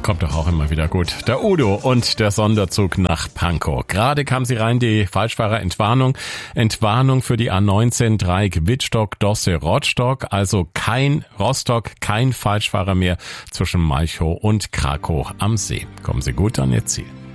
kommt doch auch immer wieder gut. Der Udo und der Sonderzug nach Pankow. Gerade kam sie rein, die Falschfahrerentwarnung. Entwarnung für die A19 Dreieck Wittstock, Dosse, Rostock. Also kein Rostock, kein Falschfahrer mehr zwischen Malchow und Krakow am See. Kommen Sie gut an Ihr Ziel.